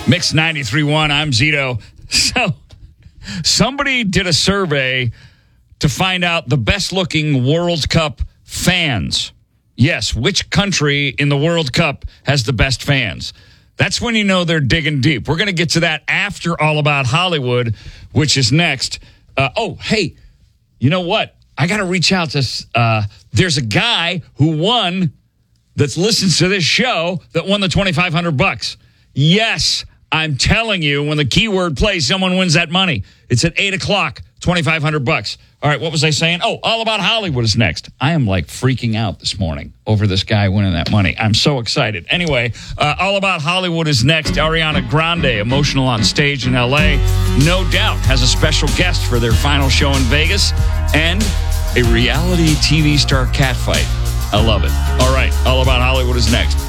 Mix 93.1, I'm Zito. So, somebody did a survey to find out the best-looking World Cup fans. Yes, which country in the World Cup has the best fans? That's when you know they're digging deep. We're going to get to that after All About Hollywood, which is next. Hey, you know what? I got to reach out to... there's a guy who won, that listens to this show, that won the $2,500. Yes, I'm telling you, when the keyword plays, someone wins that money. It's at 8 o'clock, $2,500. All right, what was I saying? Oh, All About Hollywood is next. I am like freaking out this morning over this guy winning that money. I'm so excited. Anyway, All About Hollywood is next. Ariana Grande, emotional on stage in L.A. No Doubt has a special guest for their final show in Vegas. And a reality TV star catfight. I love it. All right, All About Hollywood is next.